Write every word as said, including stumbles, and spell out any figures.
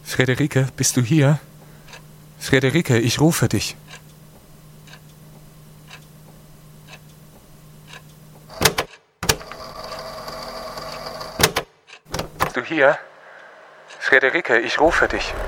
Friederike, bist du hier? Friederike, ich rufe dich. Bist du hier? Friederike, ich rufe dich.